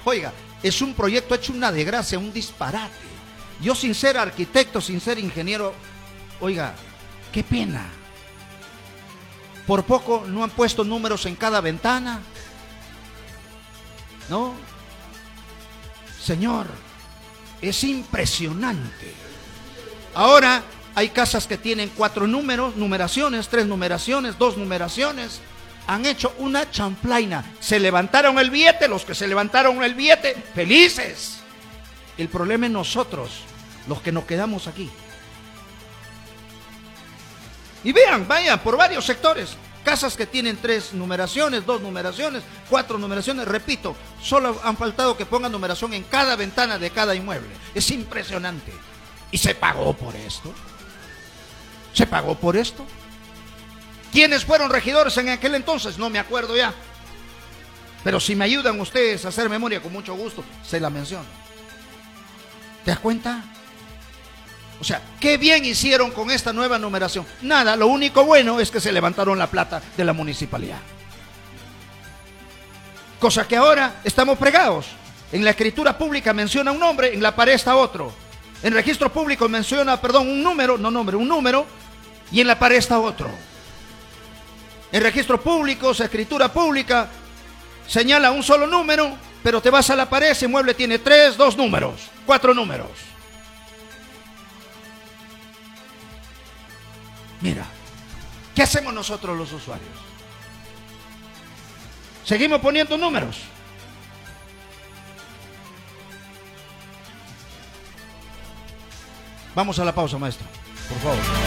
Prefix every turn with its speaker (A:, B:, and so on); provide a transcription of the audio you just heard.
A: Oiga, es un proyecto hecho una desgracia, un disparate. Yo sin ser arquitecto, sin ser ingeniero, oiga, qué pena. Por poco no han puesto números en cada ventana. ¿No? Señor, es impresionante. Ahora hay casas que tienen 4 números, numeraciones, 3 numeraciones, 2 numeraciones. Han hecho una champlaina. Se levantaron el billete, los que se levantaron el billete, felices. El problema es nosotros, los que nos quedamos aquí. Y vean, vayan por varios sectores. Casas que tienen 3 numeraciones, 2 numeraciones, 4 numeraciones. Repito, solo han faltado que pongan numeración en cada ventana de cada inmueble. Es impresionante. ¿Y se pagó por esto? ¿Se pagó por esto? ¿Quiénes fueron regidores en aquel entonces? No me acuerdo ya. Pero si me ayudan ustedes a hacer memoria, con mucho gusto, se la menciono. ¿Te das cuenta? O sea, ¿qué bien hicieron con esta nueva numeración? Nada, lo único bueno es que se levantaron la plata de la municipalidad. Cosa que ahora estamos fregados. En la escritura pública menciona un nombre, en la pared está otro. En registro público menciona, un número, un número, y en la pared está otro. En registro público, escritura pública, señala un solo número, pero te vas a la pared, ese mueble tiene 3, 2 números, 4 números. Mira, ¿qué hacemos nosotros los usuarios? ¿Seguimos poniendo números? Vamos a la pausa, maestro, por favor.